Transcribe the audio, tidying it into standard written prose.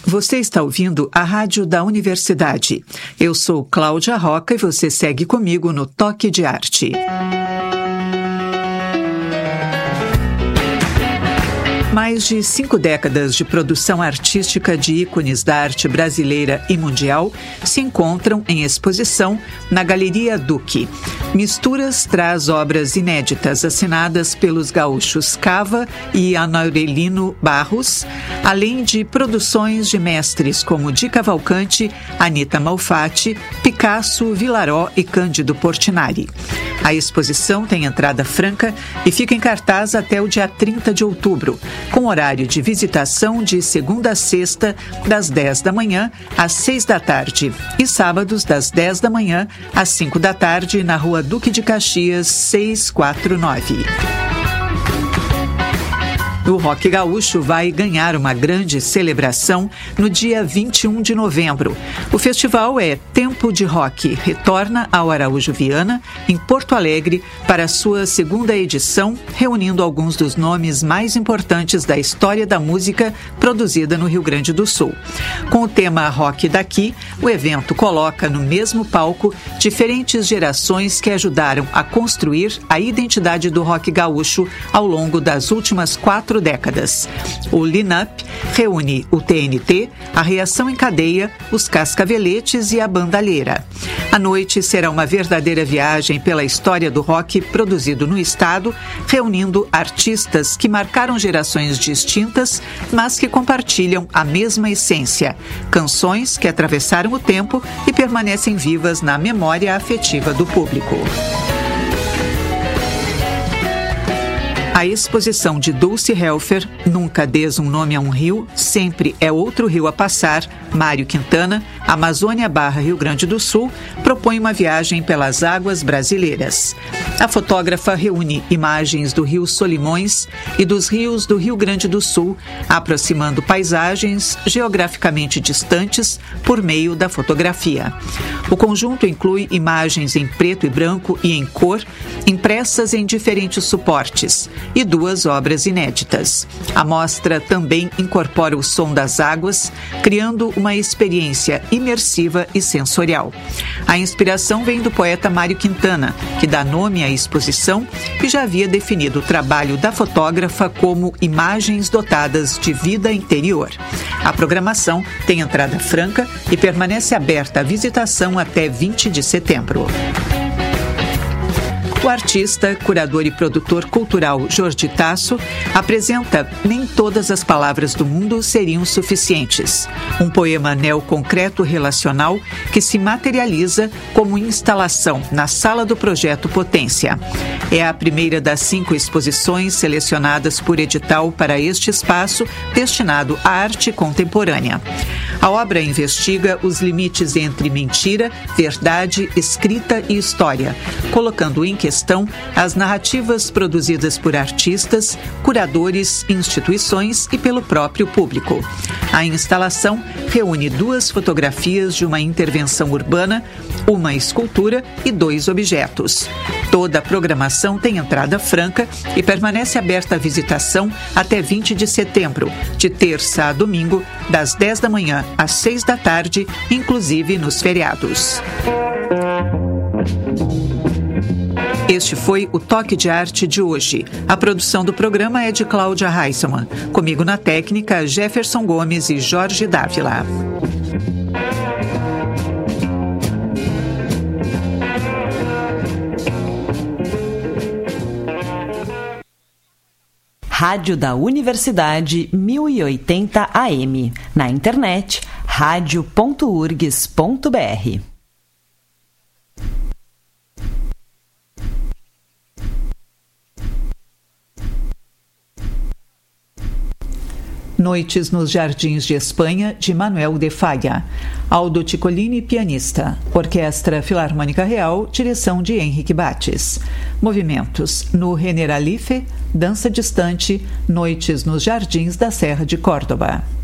Você está ouvindo a Rádio da Universidade. Eu sou Cláudia Roca e você segue comigo no Toque de Arte. Mais de 5 décadas de produção artística de ícones da arte brasileira e mundial se encontram em exposição na Galeria Duque. Misturas traz obras inéditas assinadas pelos gaúchos Cava e Anaurelino Barros, além de produções de mestres como Di Cavalcanti, Anita Malfatti, Picasso, Vilaró e Cândido Portinari. A exposição tem entrada franca e fica em cartaz até o dia 30 de outubro, com horário de visitação de segunda a sexta, das 10 da manhã às 6 da tarde, e sábados das 10 da manhã às 5 da tarde, na Rua Duque de Caxias, 649. O Rock Gaúcho vai ganhar uma grande celebração no dia 21 de novembro. O festival é Tempo de Rock, retorna ao Araújo Viana, em Porto Alegre, para a sua segunda edição, reunindo alguns dos nomes mais importantes da história da música produzida no Rio Grande do Sul. Com o tema Rock Daqui, o evento coloca no mesmo palco diferentes gerações que ajudaram a construir a identidade do rock gaúcho ao longo das últimas 4 décadas. O line-up reúne o TNT, a Reação em Cadeia, os Cascaveletes e a Bandalheira. A noite será uma verdadeira viagem pela história do rock produzido no estado, reunindo artistas que marcaram gerações distintas, mas que compartilham a mesma essência. Canções que atravessaram o tempo e permanecem vivas na memória afetiva do público. A exposição de Dulce Helfer, Nunca Des um Nome a um Rio, Sempre é Outro Rio a Passar, Mário Quintana, Amazônia / Rio Grande do Sul, propõe uma viagem pelas águas brasileiras. A fotógrafa reúne imagens do Rio Solimões e dos rios do Rio Grande do Sul, aproximando paisagens geograficamente distantes por meio da fotografia. O conjunto inclui imagens em preto e branco e em cor, impressas em diferentes suportes, e 2 obras inéditas. A mostra também incorpora o som das águas, criando uma experiência imersiva e sensorial. A inspiração vem do poeta Mário Quintana, que dá nome à exposição e já havia definido o trabalho da fotógrafa como imagens dotadas de vida interior. A programação tem entrada franca e permanece aberta à visitação até 20 de setembro. O artista, curador e produtor cultural Jordi Tasso apresenta Nem Todas as Palavras do Mundo Seriam Suficientes, um poema neoconcreto relacional que se materializa como instalação na sala do projeto Potência. É a primeira das 5 exposições selecionadas por edital para este espaço destinado à arte contemporânea. A obra investiga os limites entre mentira, verdade, escrita e história, colocando em questão as narrativas produzidas por artistas, curadores, instituições e pelo próprio público. A instalação reúne 2 fotografias de uma intervenção urbana, uma escultura e 2 objetos. Toda a programação tem entrada franca e permanece aberta à visitação até 20 de setembro, de terça a domingo, das 10 da manhã às 6 da tarde, inclusive nos feriados. Este foi o Toque de Arte de hoje. A produção do programa é de Cláudia Heisselmann. Comigo na técnica, Jefferson Gomes e Jorge Dávila. Rádio da Universidade 1080 AM. Na internet, radio.urgs.br. Noites nos Jardins de Espanha, de Manuel de Falla. Aldo Ticolini, pianista. Orquestra Filarmônica Real, direção de Henrique Bates. Movimentos no Generalife, Dança Distante, Noites nos Jardins da Serra de Córdoba.